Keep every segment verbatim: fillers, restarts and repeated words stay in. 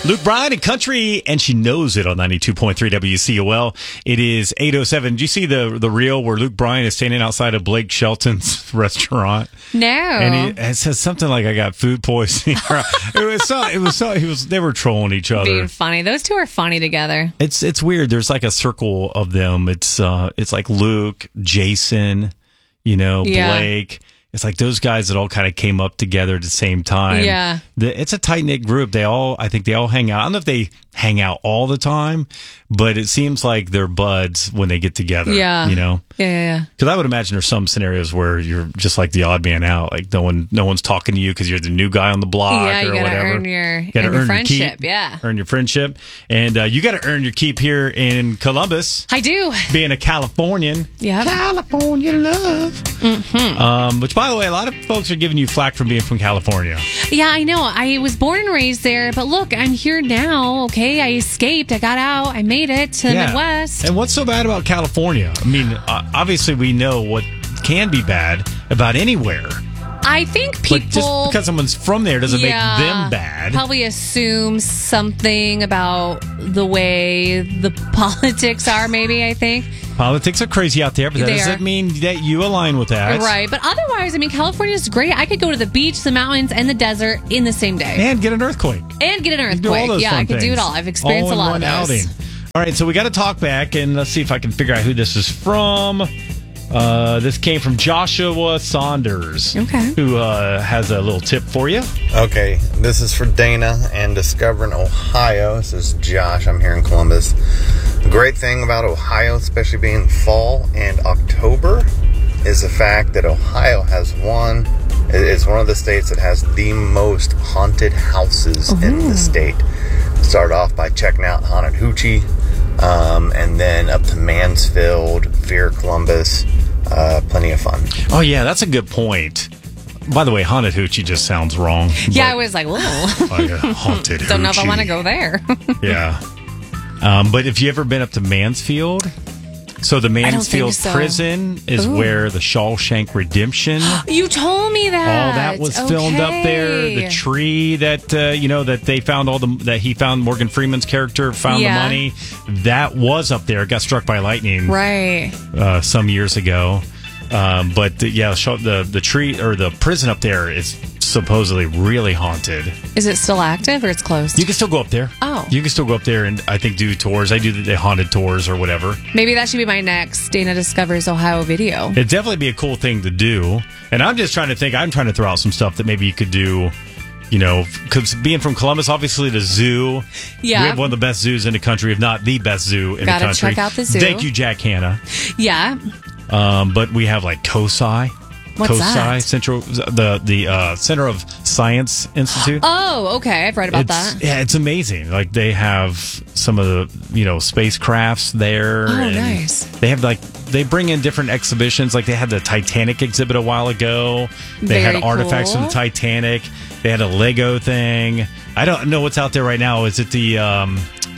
Luke Bryan and Country, and she knows it on ninety-two point three W C O L. It is eight oh seven. Did you see the the reel where Luke Bryan is standing outside of Blake Shelton's restaurant? No. And he it says something like, I got food poisoning. it was so, it was so, he was, they were trolling each other. Being funny. Those two are funny together. It's, it's weird. There's like a circle of them. It's, uh, it's like Luke, Jason, you know, Yeah. Blake. It's like those guys that all kind of came up together at the same time. Yeah. The, it's a tight-knit group. They all, I think they all hang out. I don't know if they hang out all the time, but it seems like they're buds when they get together. Yeah. You know? Yeah, yeah, yeah. Because I would imagine there's some scenarios where you're just like the odd man out. Like no one, no one's talking to you because you're the new guy on the block Yeah, you or gotta whatever. earn your, You gotta earn your earn friendship. keep, Yeah. Earn your friendship. And uh, you got to earn your keep here in Columbus. I do. Being a Californian. Yeah. California love. Mm-hmm. Um, which, by the way, a lot of folks are giving you flack from being from California. Yeah, I know. I was born and raised there, but look, I'm here now. Okay, I escaped. I got out. I made it to the Yeah. Midwest. And what's so bad about California? I mean, uh, obviously we know what can be bad about anywhere. I think But just people, because someone's from there doesn't yeah, make them bad. probably assume something about the way the politics are. Maybe I think. Politics are crazy out there, but that They doesn't are. mean that you align with that. Right, but otherwise, I mean, California is great. I could go to the beach, the mountains, and the desert in the same day, And get an earthquake. and get an You can do all earthquake. those Yeah, fun I could do things. it all. I've experienced All in a lot one of those. outing. All right, so we got to talk back, and let's see if I can figure out who this is from. Uh, this came from Joshua Saunders, Okay. who uh, has a little tip for you. Okay, this is for Dana and Discovering Ohio. This is Josh. I'm here in Columbus. The great thing about Ohio, especially being fall and October, is the fact that Ohio has one, it's one of the states that has the most haunted houses in the state. Start off by checking out Haunted Hoochie, um, and then up to Mansfield, Fear Columbus. Uh, plenty of fun. Oh, yeah, that's a good point. By the way, Haunted Hoochie just sounds wrong. Yeah, I but- was like, whoa. like a haunted Don't know if I hoochie. want to go there. Yeah. Um, but if you ever been up to Mansfield, so the think Mansfield so. prison is Ooh. where the Shawshank Redemption, all You told me that. that was filmed up there. The Okay. tree that uh, you know that they found all the that he found Morgan Freeman's character found Yeah. the money that was up there. It got struck by lightning Right. uh, some years ago. Um, but the, yeah, show- the the tree or the prison up there is supposedly really haunted. Is it still active or it's closed? You can still go up there. Oh. You can still go up there and I think do tours. I do the haunted tours or whatever. Maybe that should be my next Dana Discovers Ohio video. It'd definitely be a cool thing to do. And I'm just trying to think, I'm trying to throw out some stuff that maybe you could do, you know, because being from Columbus, obviously the zoo. Yeah. We have one of the best zoos in the country, if not the best zoo in Gotta the country. check out the zoo. Thank you, Jack Hanna. Yeah. Um, but we have like COSI. What's COSI, that? Central, the, the uh, Center of Science Institute. Oh, okay. I've read about It's, that. yeah, it's amazing. Like they have some of the you know spacecrafts there. Oh, and nice. They have like they bring in different exhibitions. Like they had the Titanic exhibit a while ago. They Very had artifacts from the cool. Titanic. They had a Lego thing. I don't know what's out there right now. Is it the um,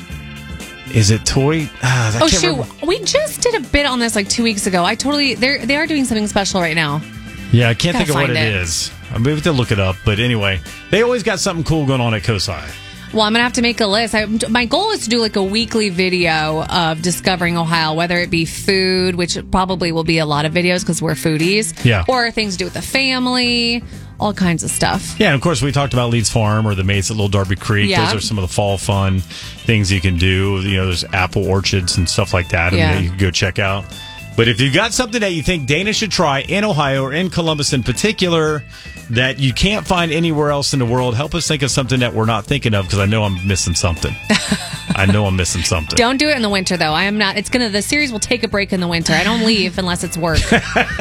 is it toy? Ah, I Oh can't shoot! remember. We just did a bit on this like two weeks ago. I totally they they are doing something special right now. Yeah, I can't Gotta think of what find it it. is. I'm going to have to look it up. But anyway, they always got something cool going on at COSI. Well, I'm gonna have to make a list. I, my goal is to do like a weekly video of discovering Ohio, whether it be food, which probably will be a lot of videos because we're foodies, Yeah. or things to do with the family, all kinds of stuff. Yeah, and of course, we talked about Leeds Farm or the Maze at Little Darby Creek. Yeah. Those are some of the fall fun things you can do. You know, there's apple orchards and stuff like that. I Yeah. mean, you can go check out. But if you've got something that you think Dana should try in Ohio or in Columbus in particular that you can't find anywhere else in the world, help us think of something that we're not thinking of because I know I'm missing something. I know I'm missing something. Don't do it in the winter though. I am not. It's gonna. The series will take a break in the winter. I don't leave unless it's work. Columbus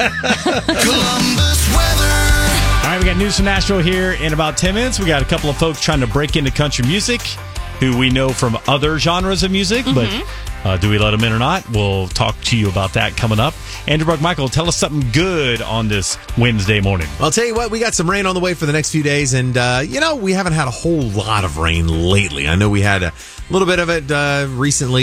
weather. All right, we got news from Nashville here in about ten minutes. We got a couple of folks trying to break into country music who we know from other genres of music, but uh, do we let them in or not? We'll talk to you about that coming up. Andrew Buck Michael, tell us something good on this Wednesday morning. I'll tell you what, we got some rain on the way for the next few days, and, uh, you know, we haven't had a whole lot of rain lately. I know we had a little bit of it uh, recently, but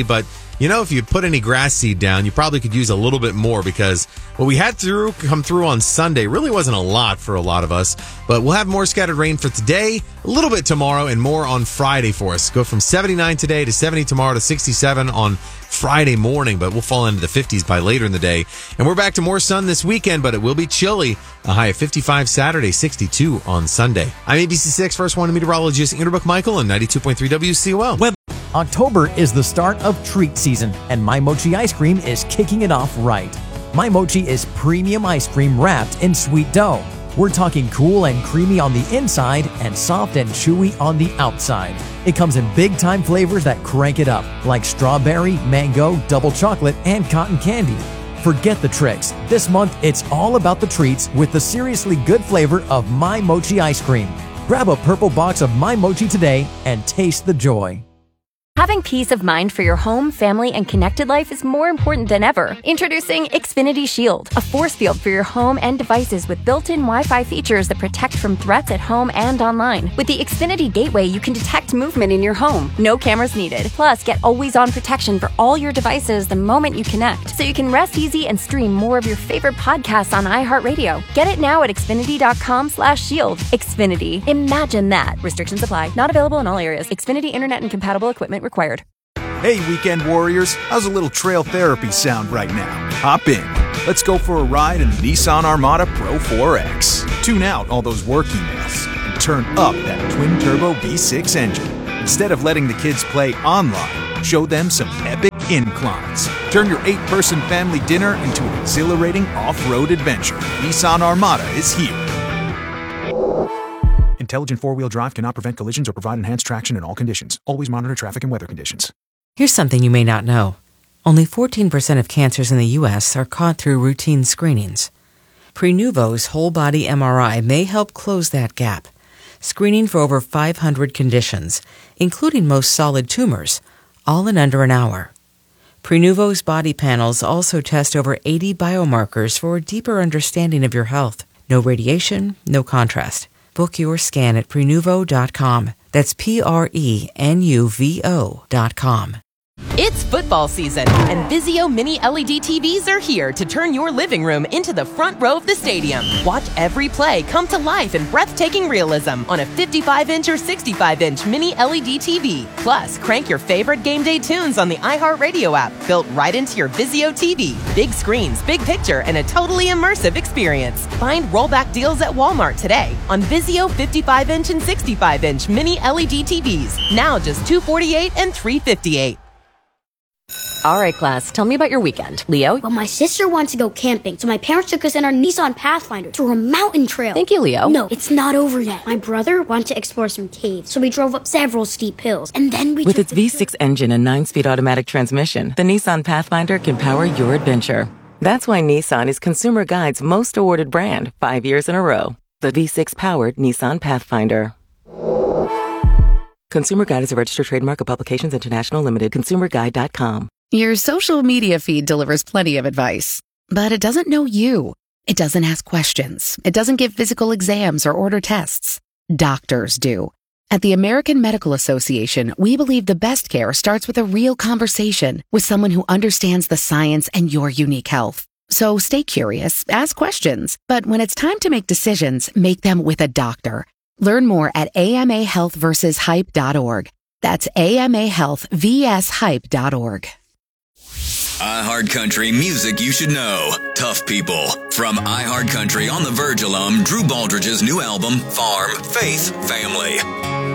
you know, if you put any grass seed down, you probably could use a little bit more because what we had through come through on Sunday really wasn't a lot for a lot of us. But we'll have more scattered rain for today, a little bit tomorrow, and more on Friday for us. Go from seventy-nine today to seventy tomorrow to sixty-seven on Friday morning, but we'll fall into the fifties by later in the day. And we're back to more sun this weekend, but it will be chilly. A high of fifty-five Saturday, sixty-two on Sunday. I'm A B C six First One meteorologist Andrew Michael on ninety-two point three W C O L. Well, October is the start of treat season, and My Mochi ice cream is kicking it off right. My Mochi is premium ice cream wrapped in sweet dough. We're talking cool and creamy on the inside and soft and chewy on the outside. It comes in big-time flavors that crank it up, like strawberry, mango, double chocolate, and cotton candy. Forget the tricks. This month, it's all about the treats with the seriously good flavor of My Mochi ice cream. Grab a purple box of My Mochi today and taste the joy. Having peace of mind for your home, family, and connected life is more important than ever. Introducing Xfinity Shield, a force field for your home and devices with built-in Wi-Fi features that protect from threats at home and online. With the Xfinity Gateway, you can detect movement in your home. No cameras needed. Plus, get always-on protection for all your devices the moment you connect, so you can rest easy and stream more of your favorite podcasts on iHeartRadio. Get it now at Xfinity.com slash shield. Xfinity. Imagine that. Restrictions apply. Not available in all areas. Xfinity Internet and compatible equipment required. Hey, weekend warriors, how's a little trail therapy sound right now? Hop in. Let's go for a ride in the Nissan Armada Pro four X. Tune out all those work emails and turn up that twin-turbo V six engine. Instead of letting the kids play online, show them some epic inclines. Turn your eight-person family dinner into an exhilarating off-road adventure. Nissan Armada is here. Intelligent four-wheel drive cannot prevent collisions or provide enhanced traction in all conditions. Always monitor traffic and weather conditions. Here's something you may not know. Only fourteen percent of cancers in the U S are caught through routine screenings. Prenuvo's whole-body M R I may help close that gap, screening for over five hundred conditions, including most solid tumors, all in under an hour. Prenuvo's body panels also test over eighty biomarkers for a deeper understanding of your health. No radiation, no contrast. Book your scan at Prenuvo dot com. That's P R E N U V O dot com. It's football season, and Vizio Mini L E D T Vs are here to turn your living room into the front row of the stadium. Watch every play come to life in breathtaking realism on a fifty-five inch or sixty-five inch Mini L E D T V. Plus, crank your favorite game day tunes on the iHeartRadio app, built right into your Vizio T V. Big screens, big picture, and a totally immersive experience. Find rollback deals at Walmart today on Vizio fifty-five inch and sixty-five inch Mini L E D T Vs. Now just two hundred forty-eight dollars and three hundred fifty-eight dollars. All right, class, tell me about your weekend. Leo? Well, my sister wants to go camping, so my parents took us in our Nissan Pathfinder to a mountain trail. Thank you, Leo. No, it's not over yet. My brother wanted to explore some caves, so we drove up several steep hills, and then we With took its V six engine and nine-speed automatic transmission, the Nissan Pathfinder can power your adventure. That's why Nissan is Consumer Guide's most awarded brand five years in a row. The V six-powered Nissan Pathfinder. Consumer Guide is a registered trademark of Publications International Limited. consumer guide dot com. Your social media feed delivers plenty of advice, but it doesn't know you. It doesn't ask questions. It doesn't give physical exams or order tests. Doctors do. At the American Medical Association, we believe the best care starts with a real conversation with someone who understands the science and your unique health. So stay curious, ask questions, but when it's time to make decisions, make them with a doctor. Learn more at A M A health versus hype dot org. That's A M A health versus hype dot org. iHeartCountry music you should know. Tough People. From iHeartCountry on the Verge alum Drew Baldridge's new album, Farm, Faith, Family.